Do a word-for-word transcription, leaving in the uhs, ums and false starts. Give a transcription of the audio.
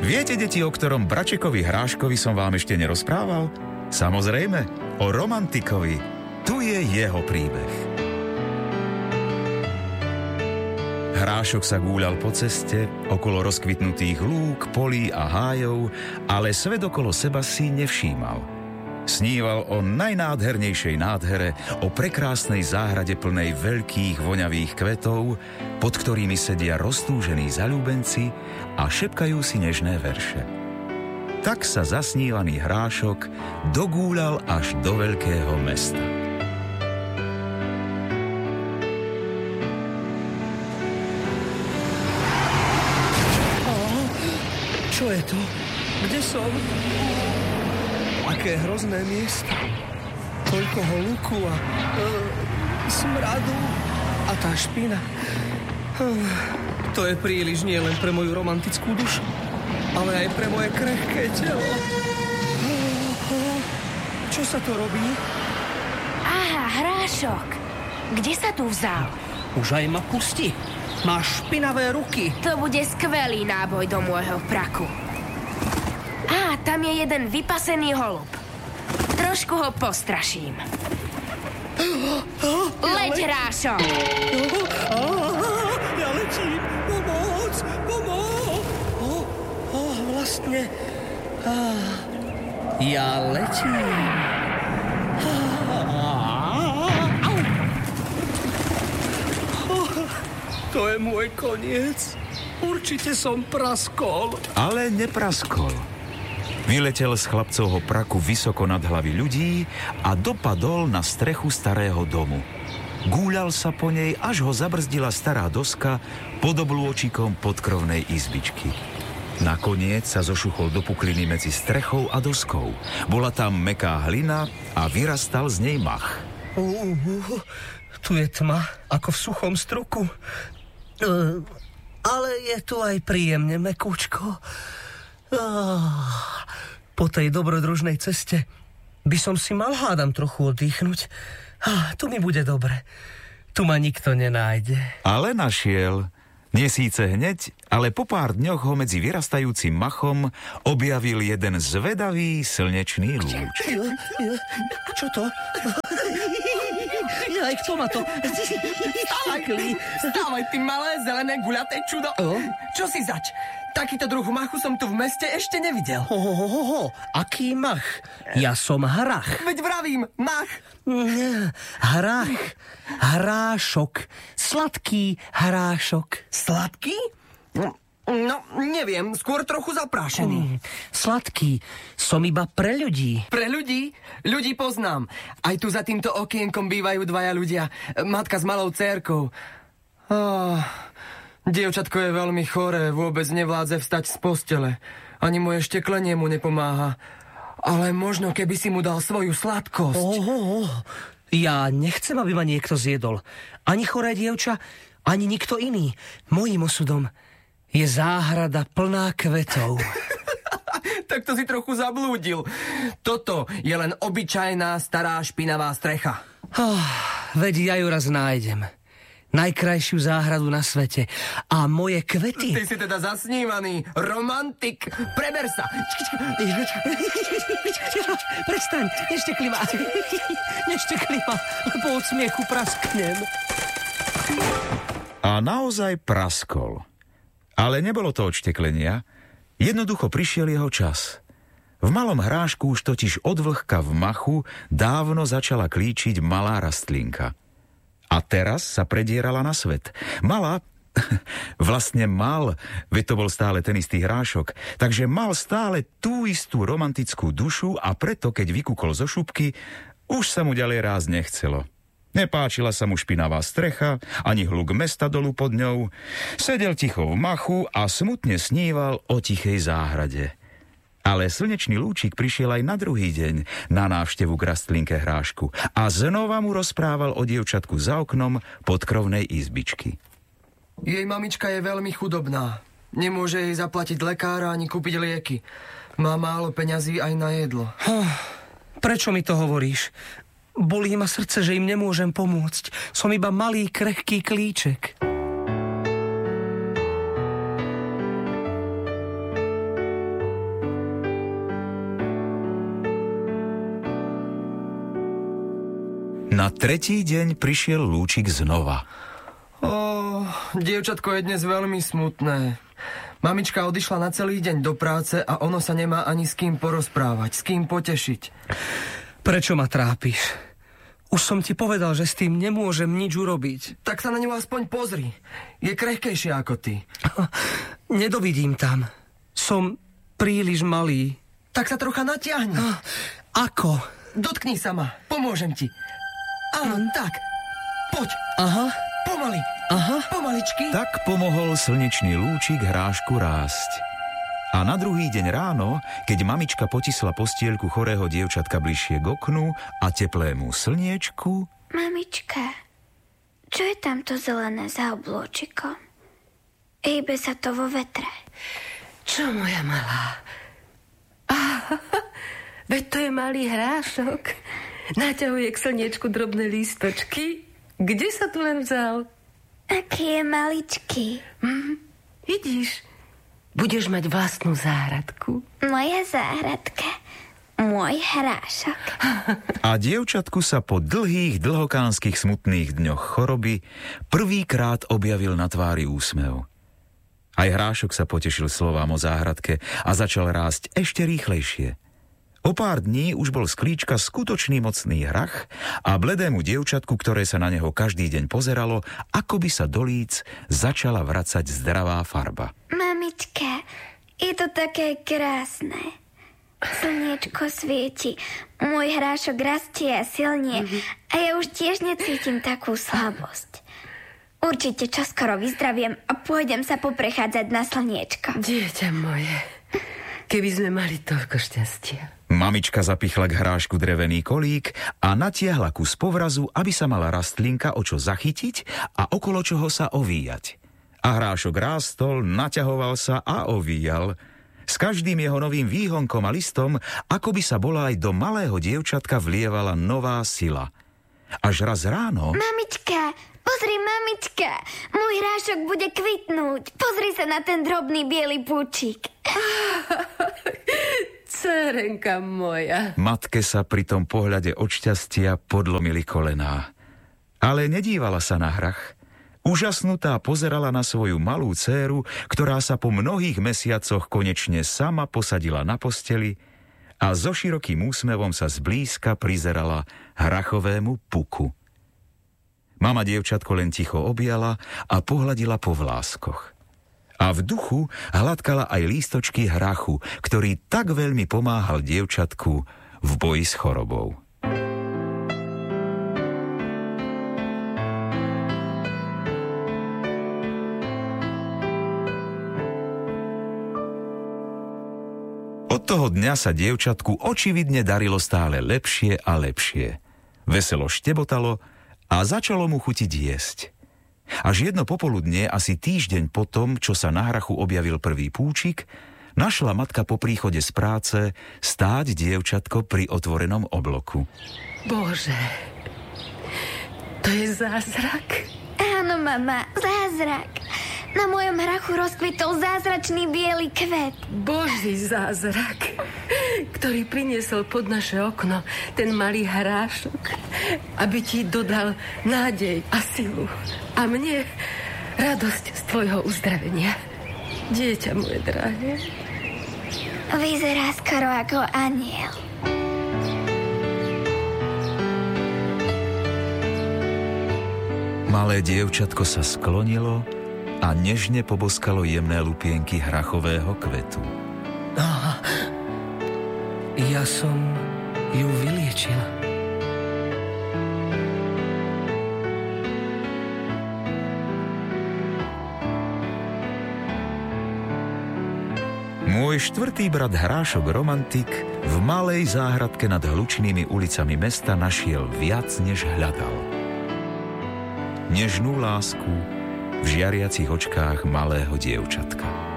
Viete, deti, o ktorom Bračekovi Hráškovi som vám ešte nerozprával? Samozrejme, o romantikovi. Tu je jeho príbeh. Hrášok sa gúľal po ceste, okolo rozkvitnutých lúk, polí a hájov, ale svet okolo seba si nevšímal. Sníval o najnádhernejšej nádhere, o prekrásnej záhrade plnej veľkých voňavých kvetov, pod ktorými sedia roztúžení zaľúbenci a šepkajú si nežné verše. Tak sa zasnívaný Hrášok dogúľal až do veľkého mesta. Čo je to? Kde som? Aké hrozné miesto. Toľko holuku a e, smradu a tá špina. E, to je príliš nie len pre moju romantickú dušu, ale aj pre moje krehké telo. E, e, čo sa to robí? Aha, Hrášok. Kde sa tu vzal? Už aj ma pusti. Máš špinavé ruky. To bude skvelý náboj do môjho praku. Á, tam je jeden vypasený holub. Trošku ho postraším. Leď, Hrášok! Ja letím. Pomoc, pomoc. Oh, oh, vlastne... Ah, ja letím. To je môj koniec. Určite som praskol. Ale nepraskol. Vyletel z chlapcovho praku vysoko nad hlavy ľudí a dopadol na strechu starého domu. Gúľal sa po nej, až ho zabrzdila stará doska pod oblôčikom podkrovnej izbičky. Nakoniec sa zošuchol do pukliny medzi strechou a doskou. Bola tam mäkká hlina a vyrastal z nej mach. Uh, uh, tu je tma, ako v suchom struku. Uh, ale je tu aj príjemne mäkúčko. Uh, po tej dobrodružnej ceste by som si mal, hádam, trochu oddychnúť. Uh, tu mi bude dobre. Tu ma nikto nenájde. Ale našiel. Nie síce hneď, ale po pár dňoch ho medzi vyrastajúcim machom objavil jeden zvedavý slnečný lúč. Čo to? Aj kto ma to? Stávaj, stávaj, ty malé, zelené, guľaté čudo. O? Čo si zač? Takýto druh machu som tu v meste ešte nevidel. Ho, ho, ho, ho. Aký mach? Ja som Hrach. Veď vravím, mach. Hrach. Hrášok. Sladký Hrášok. Sladký? No, neviem, skôr trochu zaprášený. Mm, sladký. Som iba pre ľudí. Pre ľudí? Ľudí poznám. Aj tu za týmto okienkom bývajú dvaja ľudia. Matka s malou dcérkou. Oh, dievčatko je veľmi choré, vôbec nevládze vstať z postele. Ani moje šteklenie mu nepomáha. Ale možno, keby si mu dal svoju sladkosť. Oh, oh, oh. Ja nechcem, aby ma niekto zjedol. Ani choré dievča, ani nikto iný. Mojím osudom je záhrada plná kvetov. Tak to si trochu zablúdil. Toto je len obyčajná stará špinavá strecha. Oh, veď ja ju raz nájdem. Najkrajšiu záhradu na svete. A moje kvety... Ty si teda zasnívaný romantik. Preber sa. Prestaň, neštekli ma. Neštekli ma, lebo od smiechu prasknem. A naozaj praskol. Ale nebolo to od šteklenia. Jednoducho prišiel jeho čas. V malom Hrášku už totiž od vlhka v machu dávno začala klíčiť malá rastlinka. A teraz sa predierala na svet. Malá, vlastne mal, veď to bol stále ten istý Hrášok, takže mal stále tú istú romantickú dušu a preto, keď vykúkol zo šupky, už sa mu ďalej ráz nechcelo. Nepáčila sa mu špinavá strecha, ani hluk mesta dolu pod ňou. Sedel ticho v machu a smutne sníval o tichej záhrade. Ale slnečný lúčik prišiel aj na druhý deň na návštevu k rastlinke Hrášku a znova mu rozprával o dievčatku za oknom podkrovnej izbičky. Jej mamička je veľmi chudobná. Nemôže jej zaplatiť lekára ani kúpiť lieky. Má málo peňazí aj na jedlo. Prečo mi to hovoríš? Bolí ma srdce, že im nemôžem pomôcť. Som iba malý, krehký klíček. Na tretí deň prišiel Lúčik znova. Ó, dievčatko je dnes veľmi smutné. Mamička odišla na celý deň do práce a ono sa nemá ani s kým porozprávať, s kým potešiť. Prečo ma trápiš? Už som ti povedal, že s tým nemôžem nič urobiť. Tak sa na ňu aspoň pozri. Je krehkejšia ako ty. Nedovidím tam. Som príliš malý. Tak sa trocha natiahni. Ako? Dotkni sa ma, pomôžem ti. Áno, tak. Poď. Aha. Pomaly. Aha. Pomaličky. Tak pomohol slnečný lúčik hrášku rásť. A na druhý deň ráno, keď mamička potisla postielku chorého dievčatka bližšie k oknu a teplému slniečku... Mamička, čo je tamto zelené za oblôčikom? Hýbe sa to vo vetre. Čo, moja malá? Ah, veď to je malý hrášok. Naťahuje k slniečku drobné lístočky. Kde sa tu len vzal? Aký je maličký. Hm, vidíš, budeš mať vlastnú záhradku. Moja záhradka. Môj hrášok. A dievčatku sa po dlhých, dlhokánskych smutných dňoch choroby prvýkrát objavil na tvári úsmev. Aj hrášok sa potešil slovám o záhradke a začal rásť ešte rýchlejšie. O pár dní už bol z klíčka skutočný mocný hrach a bledému dievčatku, ktoré sa na neho každý deň pozeralo, ako by sa do líc začala vracať zdravá farba. Mamička, je to také krásne. Slniečko svieti, môj hrášok rastie a silnie a ja už tiež necítim takú slabosť. Určite čoskoro vyzdraviem a pôjdem sa poprechádzať na slniečko. Dieťa moje, keby sme mali toľko šťastia. Mamička zapichla k hrášku drevený kolík a natiahla kus povrazu, aby sa mala rastlinka o čo zachytiť a okolo čoho sa ovíjať. A hrášok rástol, naťahoval sa a ovíjal. S každým jeho novým výhonkom a listom, ako by sa bola aj do malého dievčatka vlievala nová sila. Až raz ráno... Mamička, pozri, mamička, môj hrášok bude kvitnúť. Pozri sa na ten drobný biely púčik. Dcerenka moja. Matke sa pri tom pohľade od šťastia podlomili kolená. Ale nedívala sa na hrach. Úžasnutá pozerala na svoju malú dcéru, ktorá sa po mnohých mesiacoch konečne sama posadila na posteli a so širokým úsmevom sa zblízka prizerala hrachovému puku. Mama dievčatko len ticho objala a pohľadila po vláskoch. A v duchu hladkala aj lístočky hrachu, ktorý tak veľmi pomáhal dievčatku v boji s chorobou. Od toho dňa sa dievčatku očividne darilo stále lepšie a lepšie. Veselo štebotalo a začalo mu chutiť jesť. Až jedno popoludnie, asi týždeň po tom, čo sa na hrachu objavil prvý púčik, našla matka po príchode z práce stáť dievčatko pri otvorenom obloku. Bože, to je zázrak? Áno, mama, zázrak. Na mojom hrachu rozkvitol zázračný biely kvet. Boží zázrak, ktorý priniesol pod naše okno ten malý hrášok, aby ti dodal nádej a silu. A mne radosť z tvojho uzdravenia. Dieťa moje drahé. Vyzerá skoro ako anjel. Malé dievčatko sa sklonilo a nežne poboskalo jemné lupienky hrachového kvetu. Aha, ja som ju vyliečila. Môj štvrtý brat Hrášok romantik v malej záhradke nad hlučnými ulicami mesta našiel viac, než hľadal. Nežnú lásku v žiariacich očkách malého dievčatka.